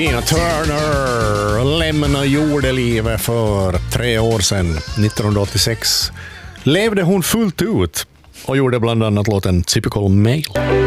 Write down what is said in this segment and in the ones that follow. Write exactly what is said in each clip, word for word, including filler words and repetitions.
Tina Turner lämnade jordelivet för tre år sedan, nittonhundraåttiosex. Levde hon fullt ut och gjorde bland annat låten Typical Male.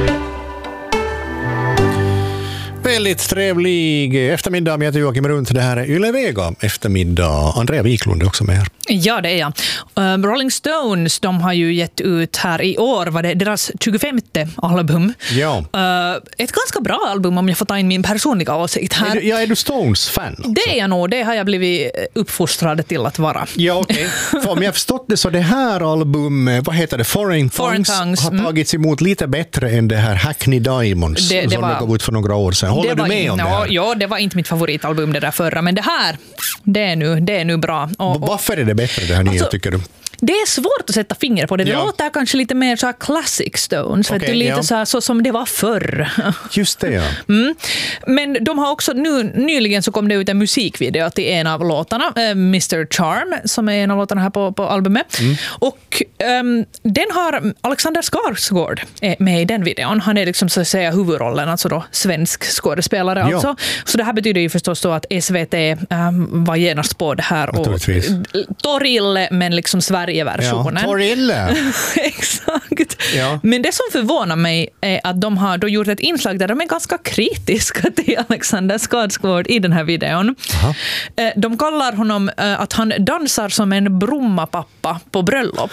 Väldigt trevlig eftermiddag med Joakim Runt. Det här är Yle Vega eftermiddag. Andrea Wiklund är också med här. Ja, det är jag. Uh, Rolling Stones, de har ju gett ut här i år, var det deras tjugofemte album. Ja. Uh, ett ganska bra album om jag får ta in min personliga åsikt här. Är du, ja, är du Stones-fan? Också? Det är jag nog, det har jag blivit uppfostrad till att vara. Ja, okej. Okay. För om jag har förstått det så det här albumet, vad heter det? Foreign, Foreign Tongues, Tongues har mm. tagits emot lite bättre än det här Hackney Diamonds det, det som var, kom ut för några år sedan. Håller du var, med om no, det här? Ja, det var inte mitt favoritalbum det där förra, men det här, det är nu, det är nu bra. Och, och, Varför är det bättre det här nya, alltså, tycker du? Det är svårt att sätta finger på det. Det ja. låter kanske lite mer så här classic Stones. Okay, vet du, lite ja. så, här, så som det var förr. Just det, ja. Mm. Men de har också, nu, nyligen så kom det ut en musikvideo till en av låtarna, äh, mister Charm, som är en av låtarna här på, på albumet. Mm. Och um, den har Alexander Skarsgård med i den videon. Han är liksom så att säga huvudrollen, alltså då svensk skådespelare. Ja. Alltså. Så det här betyder ju förstås då att S V T um, var genast på det här. Och Torille, men liksom Sverige versionen. Ja, Torille. Exakt. Ja. Men det som förvånar mig är att de har då gjort ett inslag där de är ganska kritiska till Alexander Skarsgård i den här videon. Aha. De kallar honom att han dansar som en brummapappa på bröllop.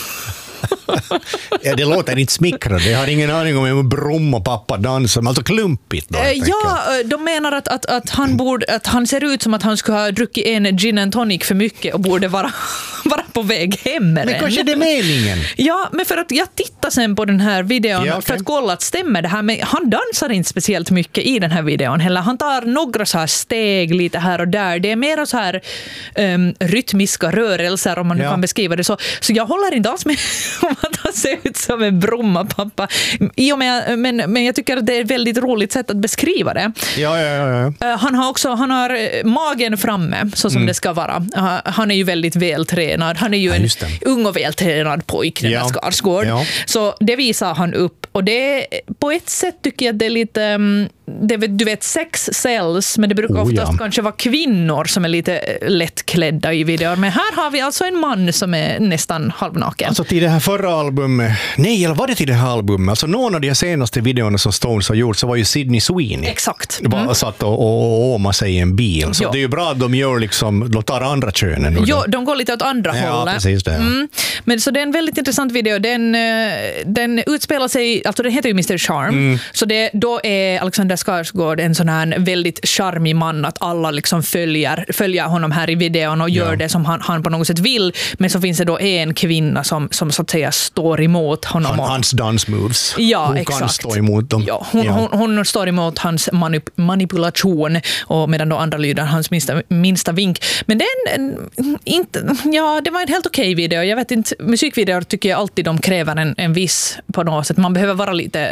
Ja, det låter inte smickrande. Jag har ingen aning om en brum och pappa dansar, alltså klumpigt då. Ja, de menar att, att, att, han borde, att han ser ut som att han skulle ha druckit en gin and tonic för mycket och borde vara, vara på väg hem med Men den. kanske det är meningen. Ja, men för att jag tittar sen på den här videon ja, okay. för att kolla att stämmer det här. Men han dansar inte speciellt mycket i den här videon heller. Han tar några så här steg lite här och där. Det är mer så här um, rytmiska rörelser om man nu ja. kan beskriva det så. Så jag håller inte alls med om att han ser ut som en brummapappa. I och med, men, men jag tycker att det är ett väldigt roligt sätt att beskriva det. Ja, ja, ja, ja. Han har också han har magen framme så som mm. det ska vara. Han är ju väldigt vältränad. Han är ju ja, en ung och vältränad pojk, den ja. där Skarsgård. Ja. Så det visar han upp. Och det på ett sätt tycker jag att det är lite det, du vet, sex sells, men det brukar oh, oftast ja. kanske vara kvinnor som är lite lättklädda i videor. Men här har vi alltså en man som är nästan halvnaken. Alltså till det här förra albumet, nej, eller var det till det här albumet? Alltså någon av de senaste videorna som Stones har gjort så var ju Sydney Sweeney. Exakt. Mm. Bara satt och, och åma sig i en bil. Så jo. det är ju bra att de gör liksom, de tar andra könen. Jo, de går lite åt andra ja, hållet. Precis det, ja. mm. Men så det är en väldigt intressant video. Den, den utspelar sig, alltså den heter ju mister Charm. Mm. Så det, då är Alexander Skarsgård en sån här väldigt charmig man att alla liksom följer, följer honom här i videon och gör ja. det som han, han på något sätt vill. Men så finns det då en kvinna som, som så att säga står emot honom. Han, hans dansmoves. Ja, hon exakt. kan stå emot dem. Ja, hon, ja. Hon, hon står emot hans manip- manipulation och medan då andra lyder hans minsta, minsta vink. Men den, inte, ja, det var en helt okej video. Jag vet inte, musikvideor tycker jag alltid de kräver en, en viss på något sätt. Man behöver vara lite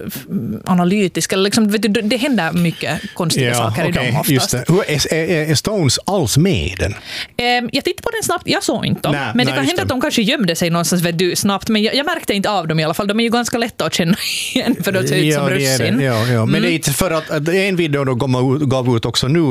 analytisk. Eller liksom, vet du, det händer mycket konstiga ja, saker okay, i dem oftast. Just det. Hur är, är, är Stones alls med i den? Um, jag tittade på den snabbt, jag såg inte dem. Nä, men det nej, kan hända det. Att de kanske gömde sig någonstans vet du, snabbt. Men jag, jag märkte inte av dem i alla fall. De är ju ganska lätta att känna igen för att se ut ja, som russin. Ja, ja. Men mm. det är inte för att, att en video då gav ut också nu